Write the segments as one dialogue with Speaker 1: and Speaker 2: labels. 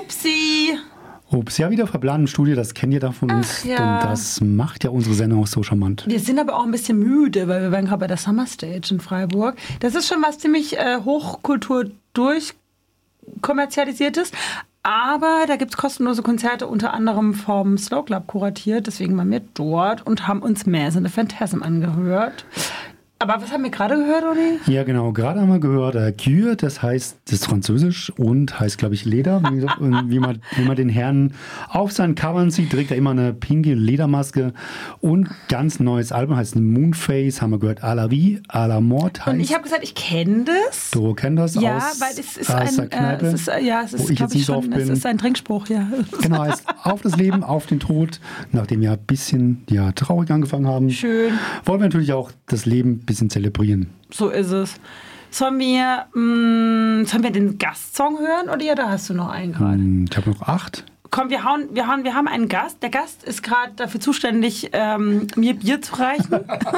Speaker 1: Upsi!
Speaker 2: Ups, ja, wieder verplant im Studio, das kennt ihr da von uns.
Speaker 1: Ja.
Speaker 2: Und das macht ja unsere Sendung auch so charmant.
Speaker 1: Wir sind aber auch ein bisschen müde, weil wir waren gerade bei der Summer Stage in Freiburg. Das ist schon was ziemlich Hochkultur durchkommerzialisiertes. Aber da gibt es kostenlose Konzerte, unter anderem vom Slow Club kuratiert. Deswegen waren wir dort und haben uns Mass in the Phantasm angehört. Aber was haben wir gerade gehört, Uli?
Speaker 2: Ja, genau. Gerade haben wir gehört, Cuir, das ist Französisch und heißt, glaube ich, Leder. Wie man den Herrn auf seinen Covern sieht, trägt er immer eine pinke Ledermaske. Und ganz neues Album heißt Moonface, haben wir gehört, à la vie, à la mort heißt.
Speaker 1: Und ich habe gesagt, ich kenne das.
Speaker 2: Du kennst das
Speaker 1: ja,
Speaker 2: aus,
Speaker 1: weil es ist
Speaker 2: aus der Kneipe,
Speaker 1: es ist,
Speaker 2: wo ich jetzt nicht so oft bin.
Speaker 1: Es ist ein Trinkspruch, ja.
Speaker 2: Genau, heißt auf das Leben, auf den Tod. Nachdem wir ein bisschen traurig angefangen haben,
Speaker 1: Schön.
Speaker 2: wollen wir natürlich auch das Leben ein bisschen zelebrieren.
Speaker 1: So ist es. Sollen wir den Gastsong hören oder da hast du noch einen gerade?
Speaker 2: Ich habe noch 8.
Speaker 1: Komm, wir haben einen Gast. Der Gast ist gerade dafür zuständig, mir Bier zu reichen.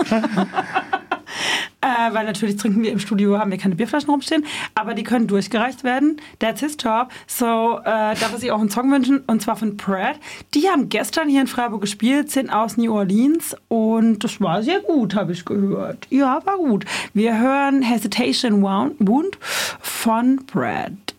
Speaker 1: Weil natürlich haben wir keine Bierflaschen rumstehen, aber die können durchgereicht werden. That's his job. So, darf er sich auch einen Song wünschen, und zwar von Pratt. Die haben gestern hier in Freiburg gespielt, sind aus New Orleans und das war sehr gut, habe ich gehört. Ja, war gut. Wir hören Hesitation Wound von Pratt.